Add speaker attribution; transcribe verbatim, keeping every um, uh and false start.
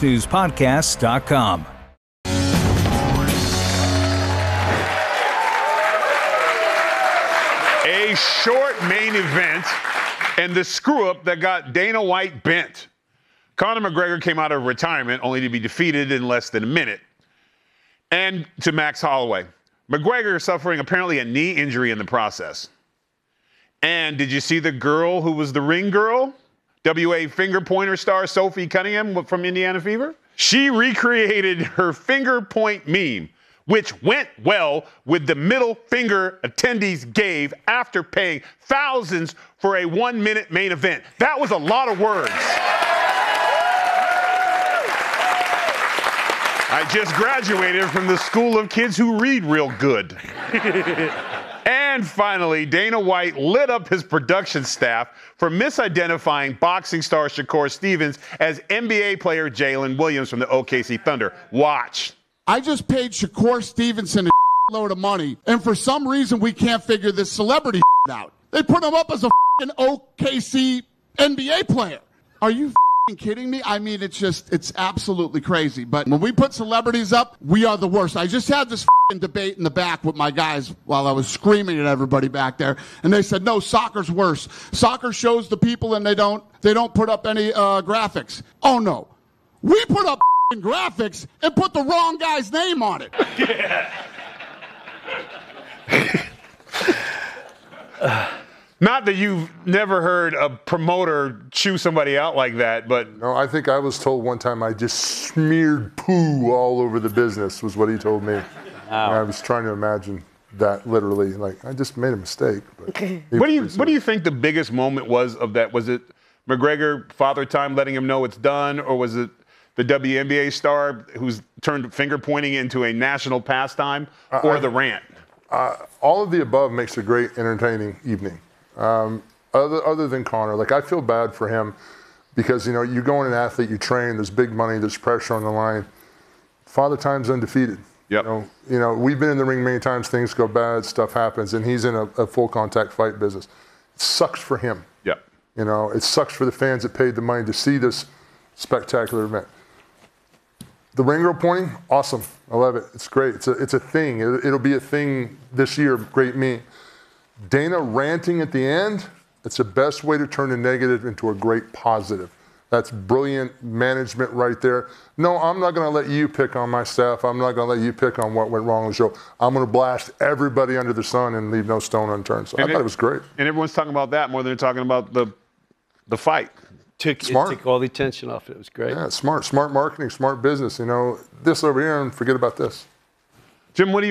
Speaker 1: news podcast dot com.
Speaker 2: A short main event and the screw-up that got Dana White bent. Conor McGregor came out of retirement only to be defeated in less than a minute. And to Max Holloway. McGregor suffering apparently a knee injury in the process. And did you see the girl who was the ring girl? W A finger pointer star Sophie Cunningham from Indiana Fever? She recreated her finger point meme, which went well with the middle finger attendees gave after paying thousands for a one-minute main event. That was a lot of words. I just graduated from the school of kids who read real good. And finally, Dana White lit up his production staff for misidentifying boxing star Shakur Stevens as N B A player Jalen Williams from the O K C Thunder. Watch.
Speaker 3: I just paid Shakur Stevenson a load of money, and for some reason we can't figure this celebrity out. They put him up as a O K C N B A player. Are you kidding me? I mean, it's just, it's absolutely crazy. But when we put celebrities up, we are the worst. I just had this debate in the back with my guys while I was screaming at everybody back there, and they said, no, soccer's worse. Soccer shows the people and they don't, they don't put up any uh, graphics. Oh, no. We put up graphics and put the wrong guy's name on it.
Speaker 2: Yeah. Not that you've never heard a promoter chew somebody out like that, but...
Speaker 4: No, I think I was told one time I just smeared poo all over the business, was what he told me. Wow. And I was trying to imagine that literally. Like, I just made a mistake. But
Speaker 2: what do you What do you think the biggest moment was of that? Was it McGregor, Father Time, letting him know it's done, or was it the W N B A star who's turned finger pointing into a national pastime, or uh, the rant?
Speaker 4: Uh, all of the above makes a great entertaining evening. Um, other, other than Conor, like I feel bad for him because, you know, you go in an athlete, you train, there's big money, there's pressure on the line. Father Time's undefeated.
Speaker 2: Yep.
Speaker 4: You know, you know, we've been in the ring many times, things go bad, stuff happens, and he's in a, a full contact fight business. It sucks for him.
Speaker 2: Yep.
Speaker 4: You know, it sucks for the fans that paid the money to see this spectacular event. The ring girl pointing, awesome. I love it. It's great. It's a, it's a thing. It, it'll be a thing this year, great me. Dana ranting at the end, it's the best way to turn a negative into a great positive. That's brilliant management right there. No, I'm not going to let you pick on my staff. I'm not going to let you pick on what went wrong in the show. I'm going to blast everybody under the sun and leave no stone unturned. So and I it, thought it was great.
Speaker 2: And everyone's talking about that more than they're talking about the the fight.
Speaker 5: Took,
Speaker 2: smart.
Speaker 5: It took all the attention off it. It was great.
Speaker 4: Yeah, smart. Smart marketing, smart business. You know, this over here and forget about this.
Speaker 2: Jim, what do you